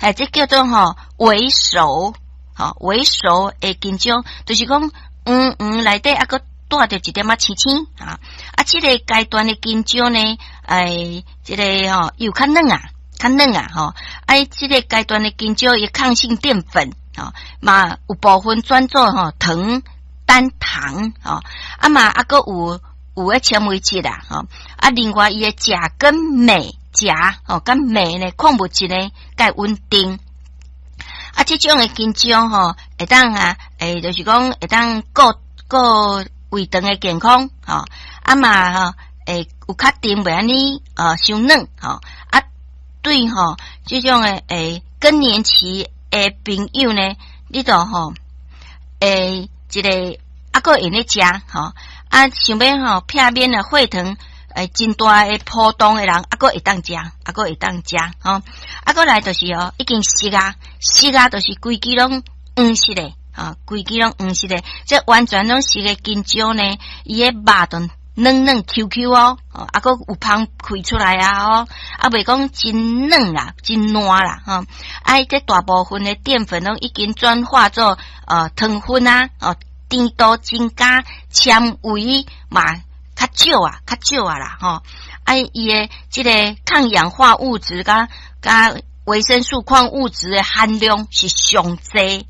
这叫做为熟，为熟的金蕉，就是讲内底啊个带着一点仔青青啊，这个阶段的金蕉呢，这个又较嫩啊，较嫩啊，这个阶段的金蕉也抗性淀粉嘛有部分转做糖单糖嘛个有个纤维质啦另外伊的钾跟镁跟镁呢矿物质呢该稳定这种的金蕉会当就是讲会当顾胃肠的健康嘛有较甜袂安尼伤嫩对这种的更年期的朋友呢，你就一个个用咧食想要片面的血糖真大的波动的人个会当食个会当食个来就是已经熟就是规支拢黄色的规支拢黄色的，这完全拢是个金蕉呢，伊个肉都嫩嫩 QQ 个有芳开出来袂讲真嫩啦，真烂啦这大部分的淀粉拢已经转化做糖分甜度增加，纤维嘛较少啦伊的这个抗氧化物质甲维生素矿物质的含量是上济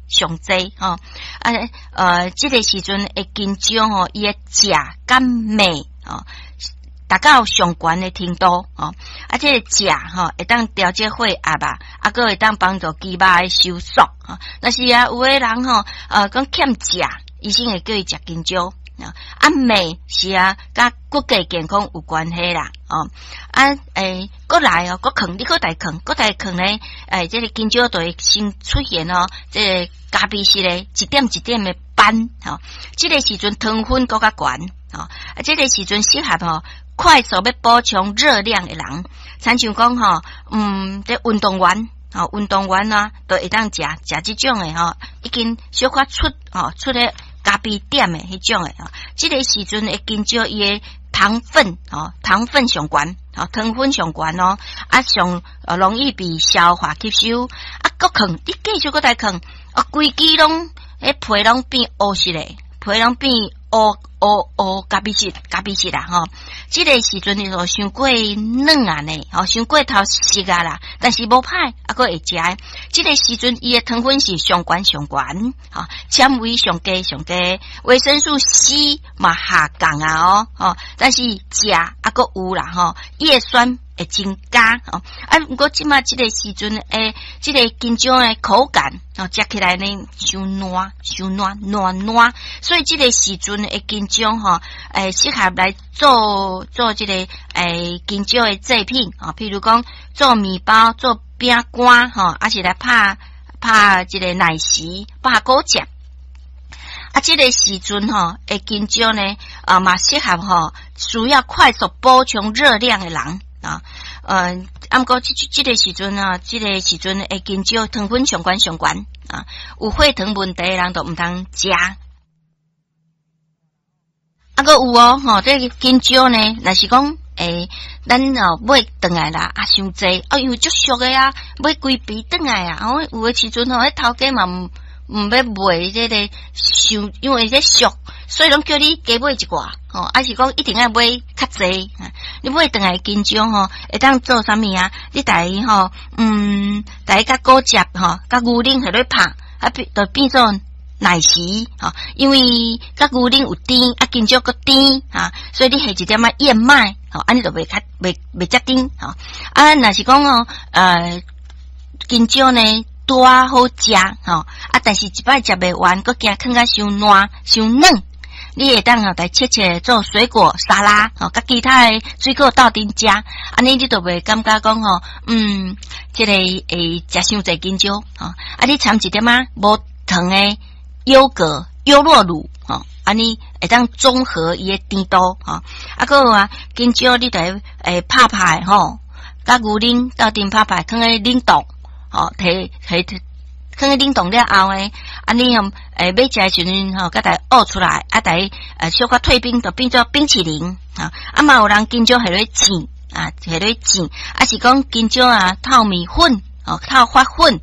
这个时阵的金蕉伊的钾跟镁达到上悬的程度这个钾会当调节血压个会当帮助肌肉的收缩但是有的人讲欠钾，医生会叫伊食金蕉镁是甲骨骼健康有关系啦过来搁坑你搁大坑呢这个金蕉就会先出现这个咖啡色的一点一点的斑这个时阵糖分搁较悬这个时阵适合快速要补充热量的人，参像讲这运动员都会当食这种的已经小可出咧咖啡点的迄种的这个时阵的金蕉伊的糖分上悬糖分上悬上容易被消化吸收搁坑你继续搁再坑规支拢皮拢变乌色的，皮拢变咖啡色啦这个时阵就伤过嫩呢伤过头熟啦，但是无歹还会食这个时阵伊的糖分是上悬纤维上低维生素 C 嘛下降但是钾还有啦叶酸会增加不过即马这个时阵这个金蕉的口感吃起来呢伤烂，所以这个时阵的金蕉适合来做这个金蕉的制品譬如讲做面包、做饼干还是来拍这个奶昔、拍果酱这个时阵金蕉呢嘛适合需要快速补充热量的人不过这个时阵的金蕉糖分上悬有血糖问题的人都唔通食个有这个金蕉呢若是讲咱买回来啦伤济因为足俗的买规皮回来有的时阵迄头家嘛唔要卖这个因为这俗，所以拢叫你加买一寡还是讲一定要买较济你买回来金蕉会当做啥物你大甲果汁甲牛奶下咧拍就变做奶昔因为甲牛奶有甜金蕉个甜所以你下一点燕麦安尼就袂遮甜若是讲金蕉呢多好食但是一摆食袂完，搁惊囥甲伤烂伤嫩。你会当来切做水果沙拉甲其他的水果斗阵食，安尼你都袂感觉讲这个会食伤济金蕉你掺一点无糖的优酪乳安尼会当综合伊的甜度个金蕉你得拍甲牛奶斗阵拍囥喺冷冻摕放喺冷冻了后呢，你要食的时阵甲它挖出来小可退冰就变做冰淇淋嘛有人金蕉下咧煎是讲金蕉透明粉透发粉